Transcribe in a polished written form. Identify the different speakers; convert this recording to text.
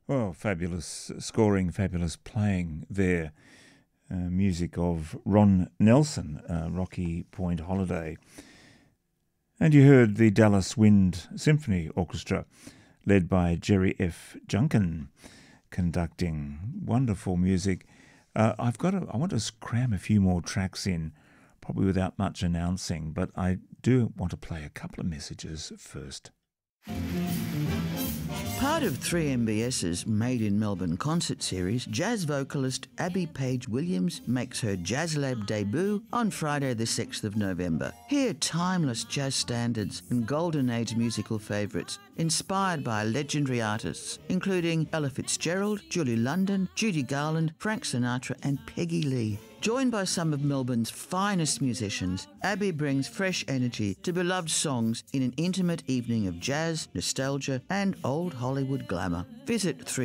Speaker 1: Well, fabulous scoring, fabulous playing there. Music of Ron Nelson, Rocky Point Holiday. And you heard the Dallas Wind Symphony Orchestra, led by Jerry F. Junkin, conducting wonderful music. I want to cram a few more tracks in, probably without much announcing, but I do want to play a couple of messages first.
Speaker 2: Part of 3MBS's Made in Melbourne concert series, jazz vocalist Abby Page Williams makes her Jazz Lab debut on Friday the 6th of November. Hear timeless jazz standards and golden age musical favourites inspired by legendary artists including Ella Fitzgerald, Julie London, Judy Garland, Frank Sinatra and Peggy Lee. Joined by some of Melbourne's finest musicians, Abby brings fresh energy to beloved songs in an intimate evening of jazz, nostalgia and old Hollywood glamour. Visit 3